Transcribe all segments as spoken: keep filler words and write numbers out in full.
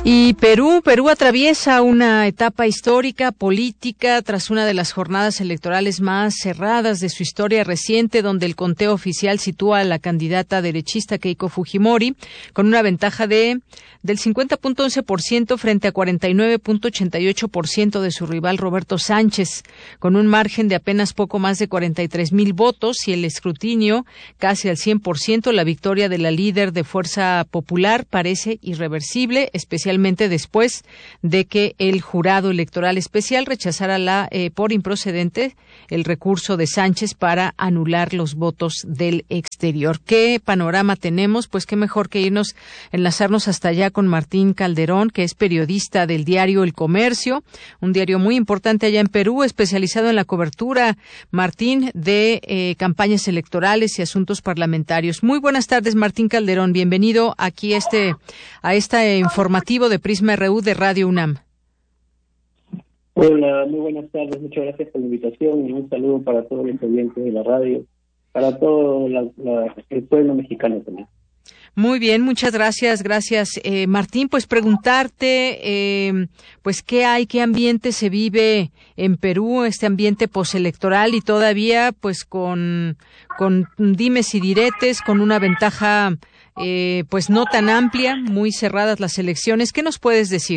Y Perú, Perú atraviesa una etapa histórica, política, tras una de las jornadas electorales más cerradas de su historia reciente, donde el conteo oficial sitúa a la candidata derechista Keiko Fujimori con una ventaja de del cincuenta punto once por ciento frente a cuarenta y nueve punto ochenta y ocho por ciento de su rival Roberto Sánchez, con un margen de apenas poco más de cuarenta y tres mil votos y el escrutinio casi al cien por ciento. La victoria de la líder de Fuerza Popular parece irreversible, especialmente después de que el jurado electoral especial rechazara la eh, por improcedente el recurso de Sánchez para anular los votos del exterior. ¿Qué panorama tenemos? Pues qué mejor que irnos, enlazarnos hasta allá con Martín Calderón, que es periodista del diario El Comercio, un diario muy importante allá en Perú, especializado en la cobertura, Martín, de eh, campañas electorales y asuntos parlamentarios. Muy buenas tardes, Martín Calderón. Bienvenido aquí a este, a este informativo de Prisma R U de Radio UNAM. Hola, muy buenas tardes. Muchas gracias por la invitación y un saludo para todos los oyentes de la radio, para todo la, la, el pueblo mexicano también. Muy bien, muchas gracias, gracias, eh, Martín. Pues preguntarte, eh, pues qué hay, qué ambiente se vive en Perú, este ambiente postelectoral y todavía, pues con con dimes y diretes, con una ventaja, eh, pues no tan amplia, muy cerradas las elecciones. ¿Qué nos puedes decir?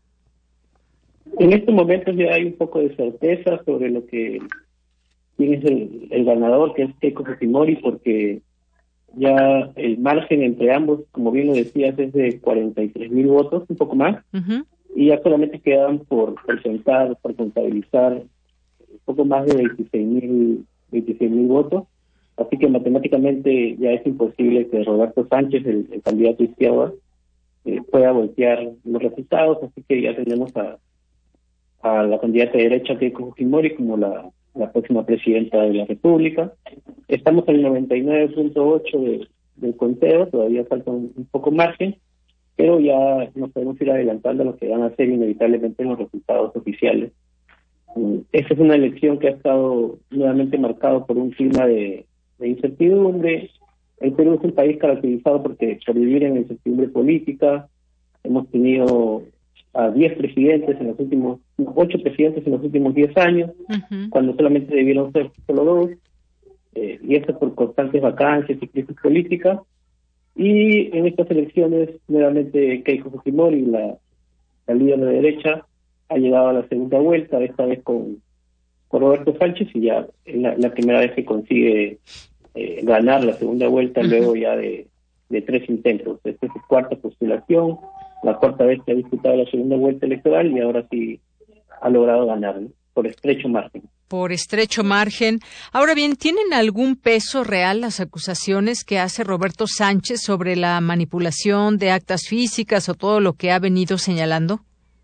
En estos momentos ya hay un poco de certeza sobre lo que quién es el, el ganador, que es Keiko Fujimori, porque ya el margen entre ambos, como bien lo decías, es de cuarenta y tres mil votos, un poco más, uh-huh. Y ya solamente quedan por presentar, por contabilizar un poco más de veintiséis mil votos, así que matemáticamente ya es imposible que Roberto Sánchez, el, el candidato izquierda, eh, pueda voltear los resultados, así que ya tenemos a, a la candidata de derecha Keiko Fujimori como la la próxima presidenta de la República. Estamos en el noventa y nueve punto ocho de, del conteo, todavía falta un, un poco margen, pero ya nos podemos ir adelantando a lo que van a ser inevitablemente los resultados oficiales. Um, esta es una elección que ha estado nuevamente marcado por un clima de, de incertidumbre. El Perú es un país caracterizado porque, por vivir en incertidumbre política. Hemos tenido a diez presidentes en los últimos, ocho presidentes en los últimos diez años, uh-huh. Cuando solamente debieron ser solo dos, eh, y esto por constantes vacancias y crisis políticas. Y en estas elecciones, nuevamente Keiko Fujimori, la, la líder de derecha, ha llegado a la segunda vuelta, esta vez con, con Roberto Sánchez, y ya es la, la primera vez que consigue eh, ganar la segunda vuelta, uh-huh. Luego ya de, de tres intentos. Esta es su cuarta postulación, la cuarta vez que ha disputado la segunda vuelta electoral y ahora sí ha logrado ganar, ¿no? Por estrecho margen. Por estrecho margen. Ahora bien, ¿tienen algún peso real las acusaciones que hace Roberto Sánchez sobre la manipulación de actas físicas o todo lo que ha venido señalando?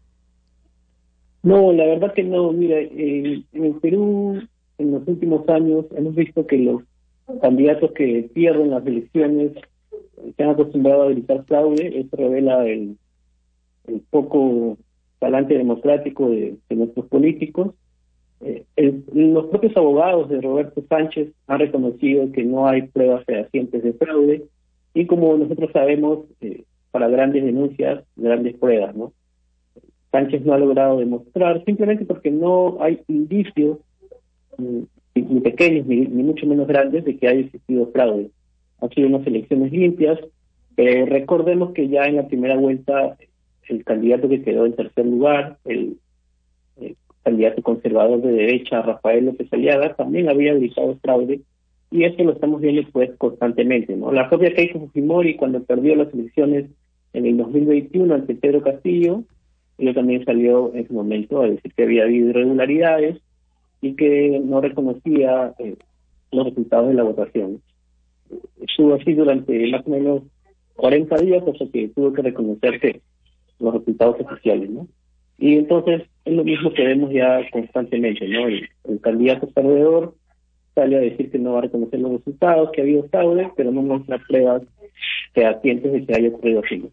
No, la verdad que no. Mira, eh, en el Perú, en los últimos años, hemos visto que los candidatos que pierden las elecciones se han acostumbrado a gritar fraude. Eso revela el el poco talante democrático de, de nuestros políticos. Eh, el, los propios abogados de Roberto Sánchez han reconocido que no hay pruebas fehacientes de fraude, y como nosotros sabemos, eh, para grandes denuncias, grandes pruebas, ¿no? Sánchez no ha logrado demostrar, simplemente porque no hay indicios, ni, ni pequeños, ni, ni mucho menos grandes, de que haya existido fraude. Han sido unas elecciones limpias, pero recordemos que ya en la primera vuelta el candidato que quedó en tercer lugar, el, el candidato conservador de derecha, Rafael López Aliaga, también había gritado fraude, y eso lo estamos viendo pues constantemente, ¿no? La propia Keiko Fujimori, cuando perdió las elecciones en el dos mil veintiuno ante Pedro Castillo, ella también salió en ese momento a decir que había habido irregularidades y que no reconocía eh, los resultados de la votación. Estuvo así durante más o menos cuarenta días, hasta que tuvo que reconocer que los resultados oficiales, ¿no? Y entonces es lo mismo que vemos ya constantemente, ¿no? El, el candidato perdedor sale a decir que no va a reconocer los resultados, que ha habido fraude, pero no muestra pruebas fehacientes de que haya ocurrido así.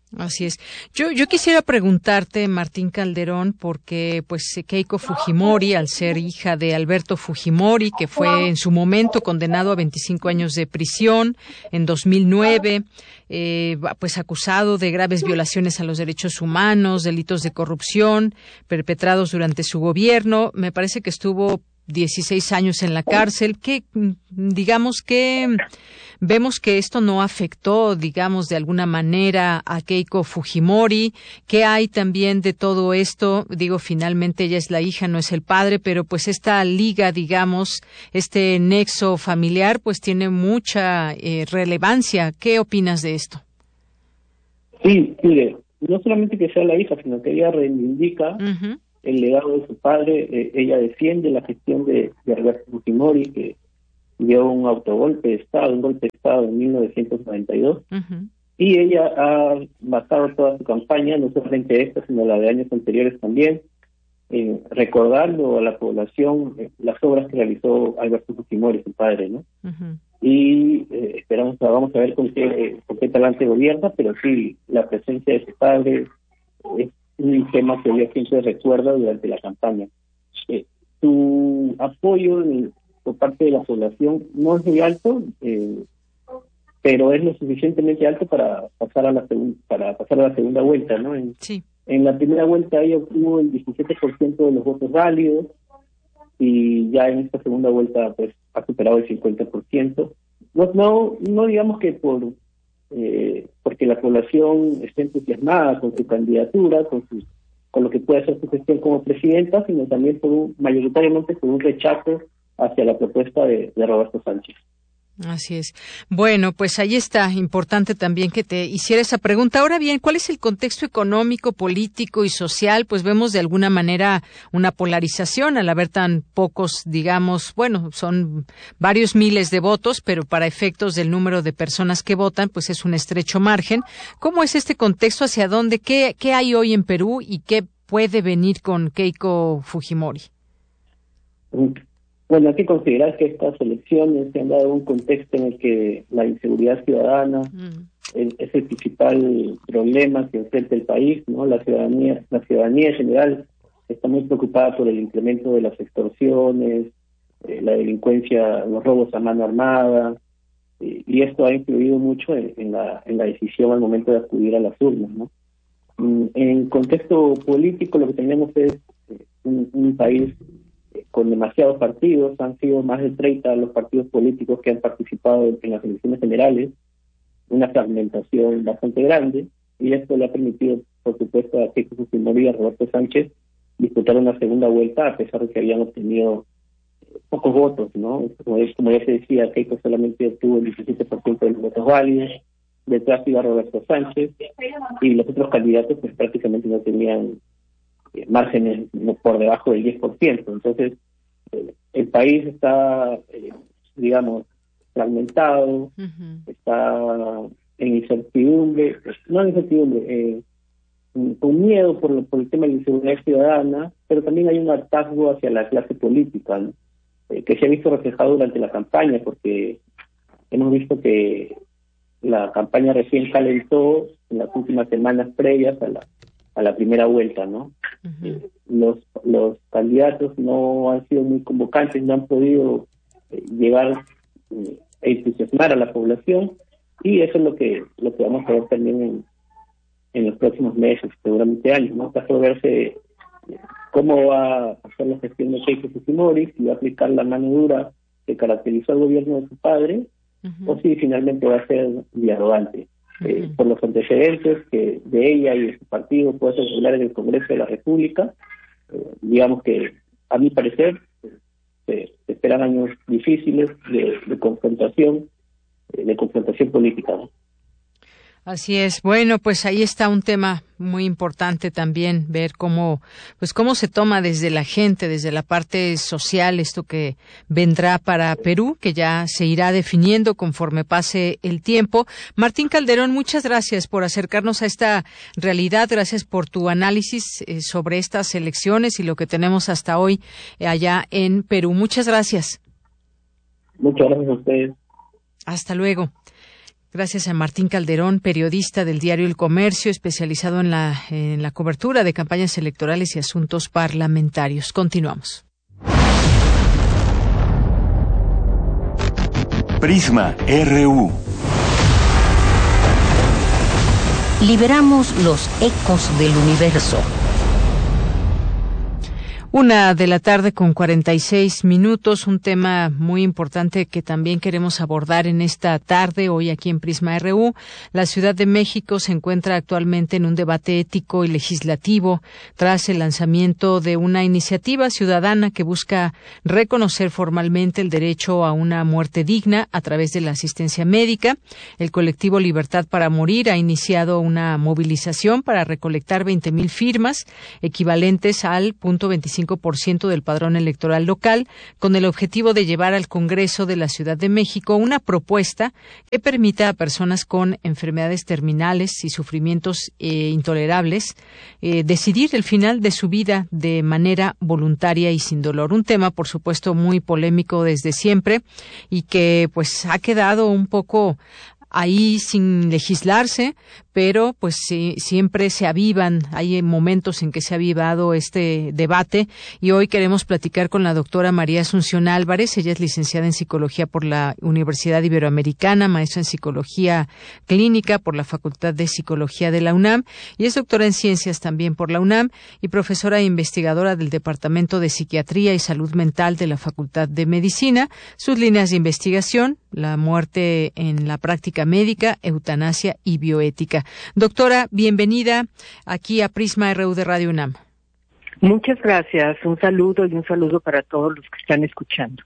Así es. Yo, yo quisiera preguntarte, Martín Calderón, porque pues Keiko Fujimori, al ser hija de Alberto Fujimori, que fue en su momento condenado a veinticinco años de prisión en dos mil nueve, eh, pues acusado de graves violaciones a los derechos humanos, delitos de corrupción perpetrados durante su gobierno, me parece que estuvo dieciséis años en la cárcel, que digamos que vemos que esto no afectó, digamos, de alguna manera a Keiko Fujimori. ¿Qué hay también de todo esto? Digo, finalmente ella es la hija, no es el padre, pero pues esta liga, digamos, este nexo familiar, pues tiene mucha eh, relevancia. ¿Qué opinas de esto? Sí, mire, no solamente que sea la hija, sino que ella reivindica uh-huh. el legado de su padre. Eh, ella defiende la gestión de, de Alberto Fujimori, que dio un autogolpe de Estado, un golpe de Estado en mil novecientos noventa y dos, uh-huh. y ella ha basado toda su campaña, no solamente esta, sino la de años anteriores también, eh, recordando a la población eh, las obras que realizó Alberto Fujimori, su padre, ¿no? Uh-huh. Y eh, esperamos, vamos a ver con qué, con qué talante gobierna, pero sí, la presencia de su padre es un tema que ella siempre recuerda durante la campaña. Eh, su apoyo en por parte de la población no es muy alto, eh, pero es lo suficientemente alto para pasar a la segun- para pasar a la segunda vuelta, ¿no? En, sí. en la primera vuelta ella obtuvo el diecisiete por ciento de los votos válidos y ya en esta segunda vuelta pues ha superado el cincuenta por ciento. No, no, no digamos que por eh, porque la población esté entusiasmada con su candidatura, con su, con lo que puede hacer su gestión como presidenta, sino también por un, mayoritariamente por un rechazo hacia la propuesta de, de Roberto Sánchez. Así es. Bueno, pues ahí está. Importante también que te hiciera esa pregunta. Ahora bien, ¿cuál es el contexto económico, político y social? Pues vemos de alguna manera una polarización al haber tan pocos, digamos, bueno, son varios miles de votos, pero para efectos del número de personas que votan, pues es un estrecho margen. ¿Cómo es este contexto? ¿Hacia dónde? ¿Qué, qué hay hoy en Perú y qué puede venir con Keiko Fujimori? Bueno, hay que considerar que estas elecciones se han dado en un contexto en el que la inseguridad ciudadana mm. es, es el principal problema que enfrenta el país, ¿no? La ciudadanía, la ciudadanía en general está muy preocupada por el incremento de las extorsiones, eh, la delincuencia, los robos a mano armada, eh, y esto ha influido mucho en, en la en la decisión al momento de acudir a las urnas, ¿no? Mm, en contexto político lo que tenemos es eh, un, un país con demasiados partidos, han sido más de treinta los partidos políticos que han participado en las elecciones generales, una fragmentación bastante grande, y esto le ha permitido, por supuesto, a Keiko Fujimori y a Roberto Sánchez disputar una segunda vuelta, a pesar de que habían obtenido pocos votos, ¿no? Como, es, como ya se decía, Keiko solamente obtuvo el diecisiete por ciento de los votos válidos, detrás iba Roberto Sánchez, y los otros candidatos pues prácticamente no tenían márgenes por debajo del diez por ciento. Entonces, eh, el país está, eh, digamos, fragmentado, uh-huh. está en incertidumbre, no en incertidumbre, eh, con miedo por, lo, por el tema de la inseguridad ciudadana, pero también hay un hartazgo hacia la clase política, ¿no? eh, que se ha visto reflejado durante la campaña, porque hemos visto que la campaña recién calentó en las últimas semanas previas a la a la primera vuelta, ¿no? Uh-huh. Eh, los los candidatos no han sido muy convocantes, no han podido eh, llegar eh, a entusiasmar a la población, y eso es lo que lo que vamos a ver también en, en los próximos meses, seguramente años, ¿no? Está por verse eh, cómo va a hacer la gestión de Keiko Fujimori, si va a aplicar la mano dura que caracterizó al gobierno de su padre, uh-huh. o si finalmente va a ser dialogante. Eh, uh-huh. por los antecedentes que de ella y de su partido puede circular en el Congreso de la República, eh, digamos que a mi parecer eh, se esperan años difíciles de, de confrontación, eh, de confrontación política, ¿no? Así es. Bueno, pues ahí está un tema muy importante también, ver cómo, pues cómo se toma desde la gente, desde la parte social, esto que vendrá para Perú, que ya se irá definiendo conforme pase el tiempo. Martín Calderón, muchas gracias por acercarnos a esta realidad, gracias por tu análisis eh, sobre estas elecciones y lo que tenemos hasta hoy eh, allá en Perú. Muchas gracias. Muchas gracias a ustedes. Hasta luego. Gracias a Martín Calderón, periodista del diario El Comercio, especializado en la, en la cobertura de campañas electorales y asuntos parlamentarios. Continuamos. Prisma R U. Liberamos los ecos del universo. Una de la tarde con cuarenta y seis minutos, un tema muy importante que también queremos abordar en esta tarde, hoy aquí en Prisma R U. La Ciudad de México se encuentra actualmente en un debate ético y legislativo tras el lanzamiento de una iniciativa ciudadana que busca reconocer formalmente el derecho a una muerte digna a través de la asistencia médica. El colectivo Libertad para Morir ha iniciado una movilización para recolectar veinte mil firmas, equivalentes al punto veinticinco por ciento del padrón electoral local, con el objetivo de llevar al Congreso de la Ciudad de México una propuesta que permita a personas con enfermedades terminales y sufrimientos eh, intolerables eh, decidir el final de su vida de manera voluntaria y sin dolor. Un tema, por supuesto, muy polémico desde siempre y que pues ha quedado un poco ahí sin legislarse, pero pues sí, siempre se avivan, hay momentos en que se ha avivado este debate y hoy queremos platicar con la doctora María Asunción Álvarez. Ella es licenciada en Psicología por la Universidad Iberoamericana, maestra en Psicología Clínica por la Facultad de Psicología de la UNAM y es doctora en Ciencias también por la UNAM y profesora e investigadora del Departamento de Psiquiatría y Salud Mental de la Facultad de Medicina. Sus líneas de investigación: la muerte en la práctica médica, eutanasia y bioética. Doctora, bienvenida aquí a Prisma R U de Radio UNAM. Muchas gracias. Un saludo y un saludo para todos los que están escuchando.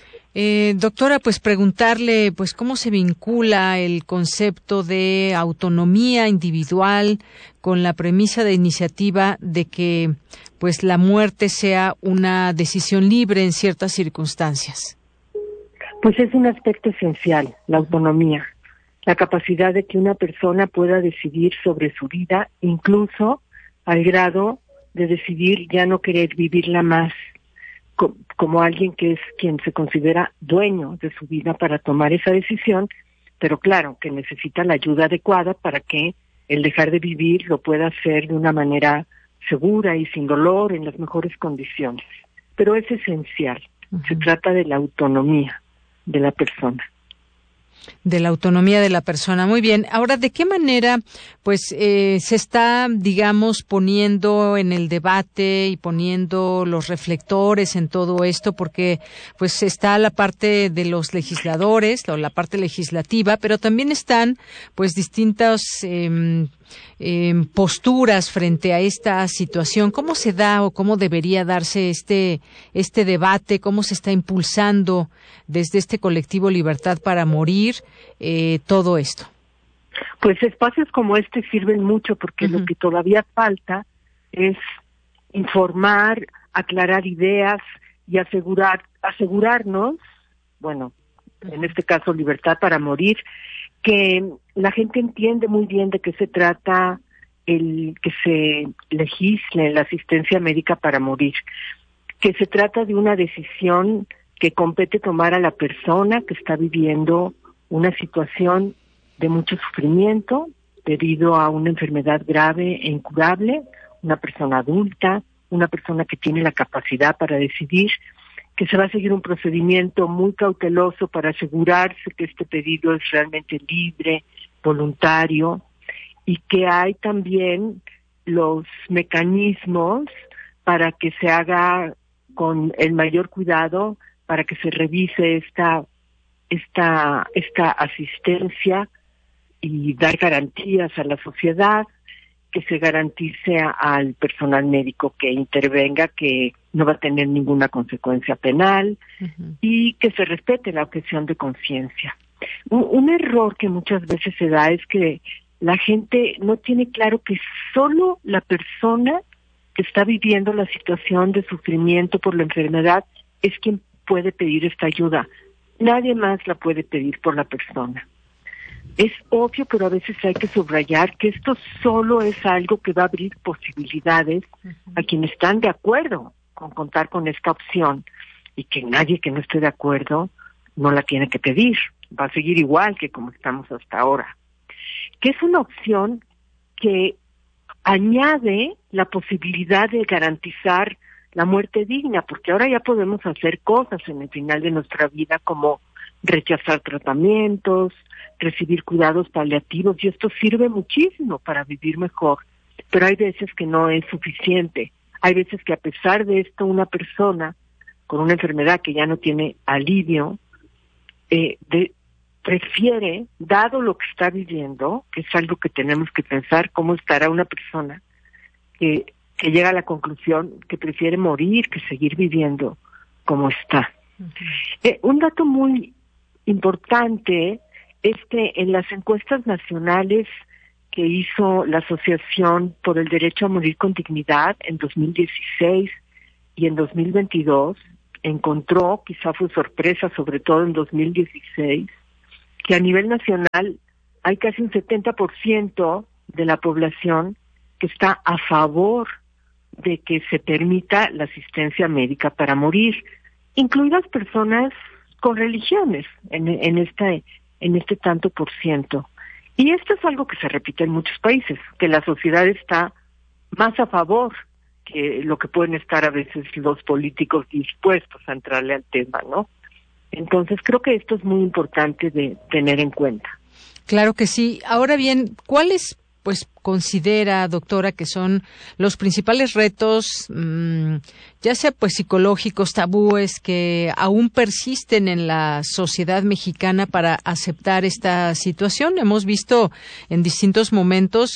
Eh, doctora, pues preguntarle, pues cómo se vincula el concepto de autonomía individual con la premisa de iniciativa de que, pues, la muerte sea una decisión libre en ciertas circunstancias. Pues es un aspecto esencial, la autonomía. La capacidad de que una persona pueda decidir sobre su vida, incluso al grado de decidir ya no querer vivirla más, co- como alguien que es quien se considera dueño de su vida para tomar esa decisión, pero claro, que necesita la ayuda adecuada para que el dejar de vivir lo pueda hacer de una manera segura y sin dolor, en las mejores condiciones. Pero es esencial, uh-huh. Se trata de la autonomía de la persona. De la autonomía de la persona. Muy bien. Ahora, ¿de qué manera, pues, eh, se está, digamos, poniendo en el debate y poniendo los reflectores en todo esto? Porque, pues, está la parte de los legisladores, o la parte legislativa, pero también están, pues, distintas eh, eh, posturas frente a esta situación. ¿Cómo se da o cómo debería darse este este debate? ¿Cómo se está impulsando desde este colectivo Libertad para Morir eh, todo esto? Pues espacios como este sirven mucho porque uh-huh. Lo que todavía falta es informar, aclarar ideas y asegurar asegurarnos, bueno, uh-huh. En este caso Libertad para Morir, que la gente entiende muy bien de qué se trata el que se legisle la asistencia médica para morir, que se trata de una decisión que compete tomar a la persona que está viviendo una situación de mucho sufrimiento debido a una enfermedad grave e incurable, una persona adulta, una persona que tiene la capacidad para decidir, que se va a seguir un procedimiento muy cauteloso para asegurarse que este pedido es realmente libre, voluntario, y que hay también los mecanismos para que se haga con el mayor cuidado, para que se revise esta esta esta asistencia y dar garantías a la sociedad, que se garantice al personal médico que intervenga que no va a tener ninguna consecuencia penal, uh-huh. Y que se respete la objeción de conciencia. Un, un error que muchas veces se da es que la gente no tiene claro que solo la persona que está viviendo la situación de sufrimiento por la enfermedad es quien puede pedir esta ayuda. Nadie más la puede pedir por la persona. Es obvio, pero a veces hay que subrayar que esto solo es algo que va a abrir posibilidades uh-huh. a quienes están de acuerdo con contar con esta opción y que nadie que no esté de acuerdo no la tiene que pedir. va a seguir igual que como estamos hasta ahora, que es una opción que añade la posibilidad de garantizar la muerte digna, porque ahora ya podemos hacer cosas en el final de nuestra vida como rechazar tratamientos, recibir cuidados paliativos, y esto sirve muchísimo para vivir mejor, pero hay veces que no es suficiente. Hay veces que a pesar de esto una persona con una enfermedad que ya no tiene alivio, eh, de, prefiere, dado lo que está viviendo, que es algo que tenemos que pensar, cómo estará una persona que que llega a la conclusión que prefiere morir que seguir viviendo como está. Uh-huh. Eh, un dato muy importante es que en las encuestas nacionales que hizo la Asociación por el Derecho a Morir con Dignidad en dos mil dieciséis y en dos mil veintidós, encontró, quizá fue sorpresa, sobre todo en dos mil dieciséis, que a nivel nacional hay casi un setenta por ciento de la población que está a favor de que se permita la asistencia médica para morir, incluidas personas con religiones en, en este en este tanto por ciento. Y esto es algo que se repite en muchos países, que la sociedad está más a favor que lo que pueden estar a veces los políticos dispuestos a entrarle al tema, ¿no? Entonces creo que esto es muy importante de tener en cuenta. Claro que sí. Ahora bien, ¿cuáles pues considera, doctora, que son los principales retos, mmm, ya sea pues psicológicos, tabúes, que aún persisten en la sociedad mexicana para aceptar esta situación? Hemos visto en distintos momentos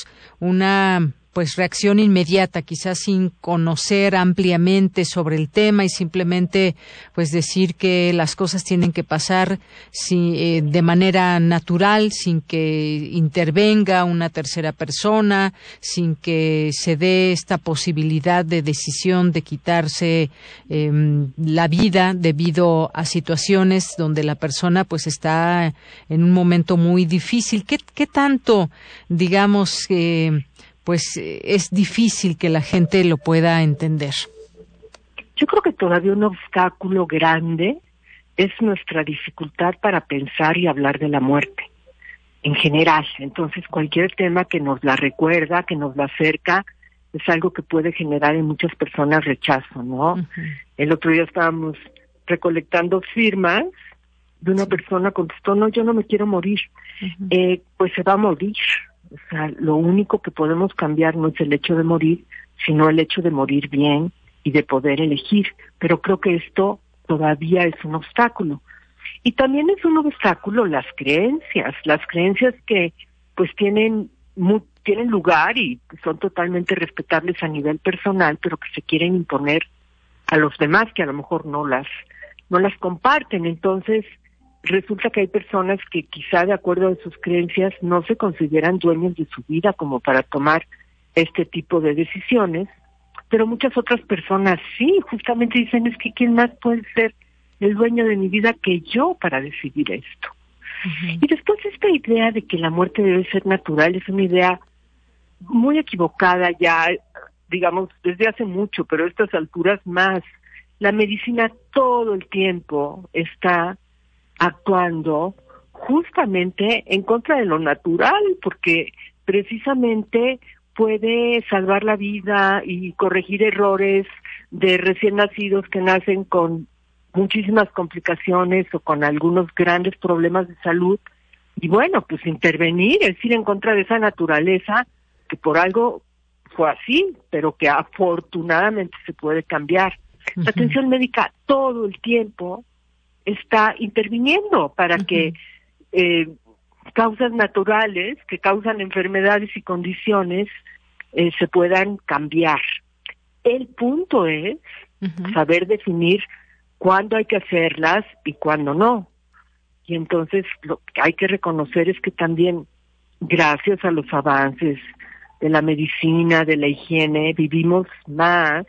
una pues reacción inmediata, quizás sin conocer ampliamente sobre el tema y simplemente pues decir que las cosas tienen que pasar si, eh, de manera natural, sin que intervenga una tercera persona, sin que se dé esta posibilidad de decisión de quitarse eh, la vida debido a situaciones donde la persona pues está en un momento muy difícil. ¿Qué, qué tanto, digamos, eh, pues es difícil que la gente lo pueda entender? Yo creo que todavía un obstáculo grande es nuestra dificultad para pensar y hablar de la muerte en general. Entonces, cualquier tema que nos la recuerda, que nos la acerca, es algo que puede generar en muchas personas rechazo, ¿no? Uh-huh. El otro día estábamos recolectando firmas de una persona, contestó, no, yo no me quiero morir. Uh-huh. Eh, pues se va a morir. O sea, lo único que podemos cambiar no es el hecho de morir, sino el hecho de morir bien y de poder elegir. Pero creo que esto todavía es un obstáculo. Y también es un obstáculo las creencias, las creencias que pues tienen muy, tienen lugar y son totalmente respetables a nivel personal, pero que se quieren imponer a los demás que a lo mejor no las no las comparten. Entonces, resulta que hay personas que quizá de acuerdo a sus creencias no se consideran dueños de su vida como para tomar este tipo de decisiones, pero muchas otras personas sí, justamente dicen, es que ¿quién más puede ser el dueño de mi vida que yo para decidir esto? Uh-huh. Y después esta idea de que la muerte debe ser natural es una idea muy equivocada ya, digamos, desde hace mucho, pero a estas alturas más. La medicina todo el tiempo está actuando justamente en contra de lo natural, porque precisamente puede salvar la vida y corregir errores de recién nacidos que nacen con muchísimas complicaciones o con algunos grandes problemas de salud. Y bueno, pues intervenir, es ir en contra de esa naturaleza que por algo fue así, pero que afortunadamente se puede cambiar. Uh-huh. La atención médica todo el tiempo está interviniendo para uh-huh. que eh, causas naturales que causan enfermedades y condiciones eh, se puedan cambiar. El punto es uh-huh. saber definir cuándo hay que hacerlas y cuándo no. Y entonces lo que hay que reconocer es que también gracias a los avances de la medicina, de la higiene, vivimos más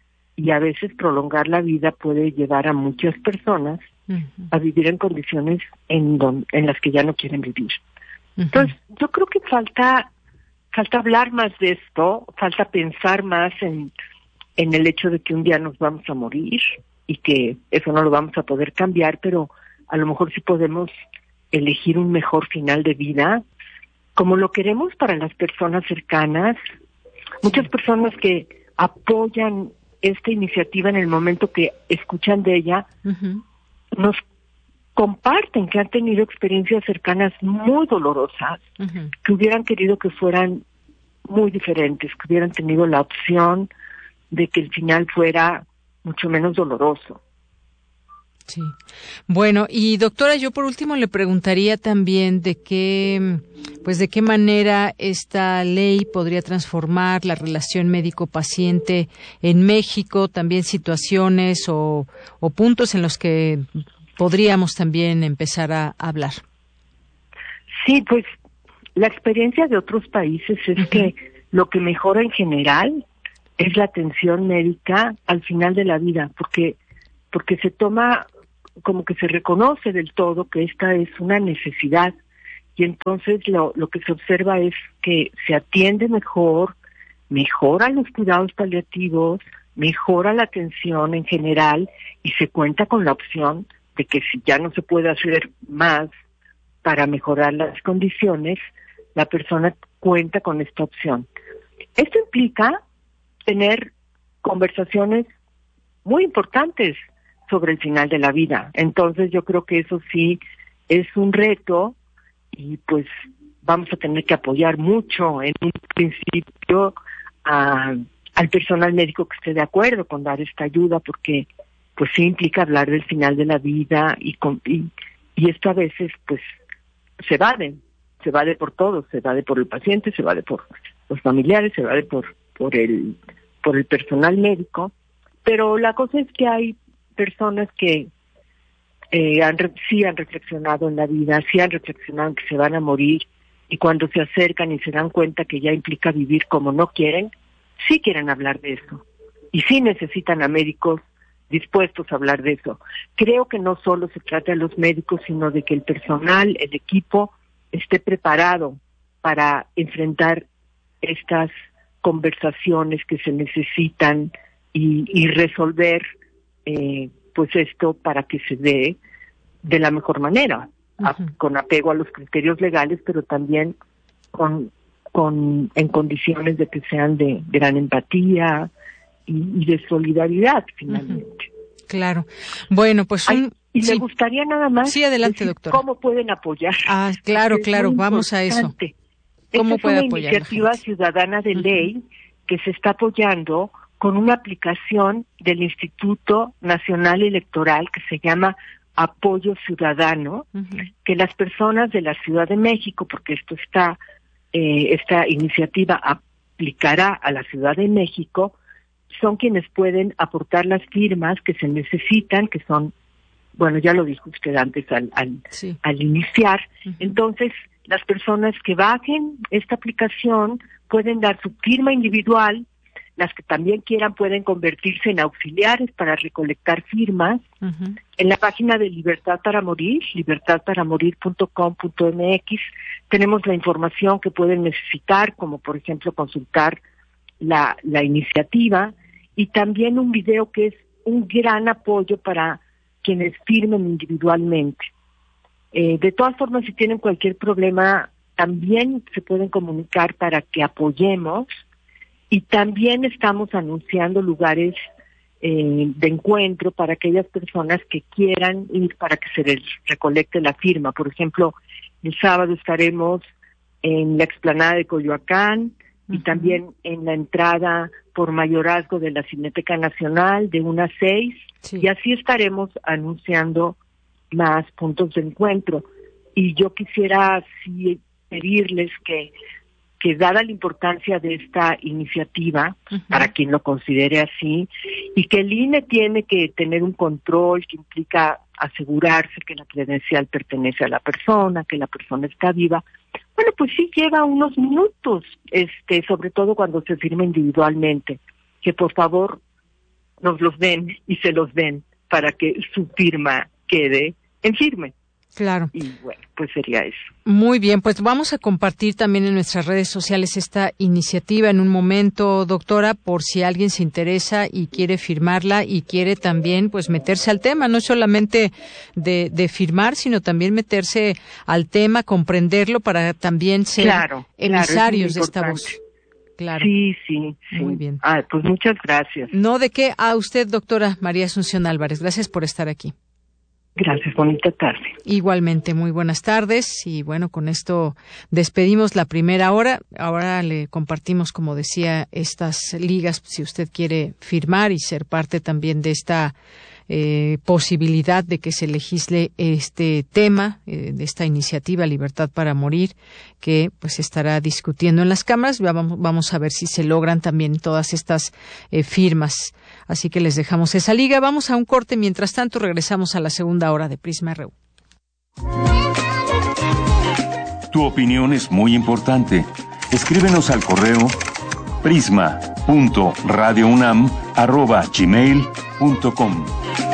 y a veces prolongar la vida puede llevar a muchas personas uh-huh. a vivir en condiciones en don, en las que ya no quieren vivir. Uh-huh. Entonces, yo creo que falta falta hablar más de esto, falta pensar más en, en el hecho de que un día nos vamos a morir y que eso no lo vamos a poder cambiar, pero a lo mejor sí podemos elegir un mejor final de vida, como lo queremos para las personas cercanas. Muchas personas que apoyan esta iniciativa en el momento que escuchan de ella, uh-huh. nos comparten que han tenido experiencias cercanas muy dolorosas, uh-huh. que hubieran querido que fueran muy diferentes, que hubieran tenido la opción de que el final fuera mucho menos doloroso. Sí. Bueno, y doctora, yo por último le preguntaría también de qué, pues de qué manera esta ley podría transformar la relación médico-paciente en México, también situaciones o, o puntos en los que podríamos también empezar a hablar. Sí, pues la experiencia de otros países es uh-huh. que lo que mejora en general es la atención médica al final de la vida, porque porque se toma como que se reconoce del todo que esta es una necesidad y entonces lo, lo que se observa es que se atiende mejor, mejoran los cuidados paliativos, mejora la atención en general y se cuenta con la opción de que si ya no se puede hacer más para mejorar las condiciones, la persona cuenta con esta opción. Esto implica tener conversaciones muy importantes sobre el final de la vida. Entonces yo creo que eso sí es un reto y pues vamos a tener que apoyar mucho en un principio a, al personal médico que esté de acuerdo con dar esta ayuda, porque pues sí implica hablar del final de la vida y, con, y, y esto a veces pues se evade, se evade por todos, se evade por el paciente, se evade por los familiares, se evade por, por el, por el personal médico, pero la cosa es que hay personas que eh, han, sí han reflexionado en la vida, sí han reflexionado en que se van a morir y cuando se acercan y se dan cuenta que ya implica vivir como no quieren, sí quieren hablar de eso y sí necesitan a médicos dispuestos a hablar de eso. Creo que no solo se trata de los médicos, sino de que el personal, el equipo, esté preparado para enfrentar estas conversaciones que se necesitan y, y resolver Eh, pues esto para que se dé de la mejor manera, uh-huh. a, con apego a los criterios legales, pero también con, con en condiciones de que sean de gran empatía y, y de solidaridad finalmente. Uh-huh. Claro. Bueno, pues un... Ay, y sí. me gustaría nada más sí, adelante, doctora. ¿Cómo pueden apoyar? Ah, claro, claro, vamos a eso. ¿Cómo Esta puede es una apoyar iniciativa ciudadana de uh-huh. ley que se está apoyando con una aplicación del Instituto Nacional Electoral que se llama Apoyo Ciudadano, uh-huh. que las personas de la Ciudad de México, porque esto está, eh, esta iniciativa aplicará a la Ciudad de México, son quienes pueden aportar las firmas que se necesitan, que son, bueno, ya lo dijo usted antes al, al, sí. al iniciar. Uh-huh. Entonces, las personas que bajen esta aplicación pueden dar su firma individual. Las que también quieran pueden convertirse en auxiliares para recolectar firmas. Uh-huh. En la página de Libertad para Morir, libertad para morir punto com punto m x, tenemos la información que pueden necesitar, como por ejemplo consultar la, la iniciativa, y también un video que es un gran apoyo para quienes firmen individualmente. Eh, de todas formas, si tienen cualquier problema, también se pueden comunicar para que apoyemos. Y también estamos anunciando lugares eh, de encuentro para aquellas personas que quieran ir para que se les recolecte la firma. Por ejemplo, el sábado estaremos en la explanada de Coyoacán uh-huh. y también en la entrada por mayorazgo de la Cineteca Nacional de una a seis. Sí. Y así estaremos anunciando más puntos de encuentro. Y yo quisiera sí pedirles que que dada la importancia de esta iniciativa, uh-huh. para quien lo considere así, y que el I N E tiene que tener un control que implica asegurarse que la credencial pertenece a la persona, que la persona está viva, bueno, pues sí lleva unos minutos, este, sobre todo cuando se firma individualmente, que por favor nos los den y se los den para que su firma quede en firme. Claro. Y bueno, pues sería eso. Muy bien, pues vamos a compartir también en nuestras redes sociales esta iniciativa en un momento, doctora, por si alguien se interesa y quiere firmarla y quiere también pues meterse al tema, no solamente de, de firmar, sino también meterse al tema, comprenderlo para también ser claro, emisarios claro, de esta voz. Claro. Sí, sí, sí. Muy bien. Ah, pues muchas gracias. No, de qué. A usted, doctora María Asunción Álvarez. Gracias por estar aquí. Gracias, bonita tarde. Igualmente, muy buenas tardes. Y bueno, con esto despedimos la primera hora. Ahora le compartimos, como decía, estas ligas, si usted quiere firmar y ser parte también de esta eh, posibilidad de que se legisle este tema, eh, de esta iniciativa Libertad para Morir, que pues se estará discutiendo en las cámaras. Vamos, vamos a ver si se logran también todas estas eh, firmas. Así que les dejamos esa liga. Vamos a un corte. Mientras tanto, regresamos a la segunda hora de Prisma R U. Tu opinión es muy importante. Escríbenos al correo prisma punto radio unam arroba gmail punto com.